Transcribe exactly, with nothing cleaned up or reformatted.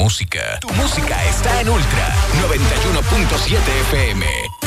música. Tu música está en Ultra noventa y uno punto siete F M.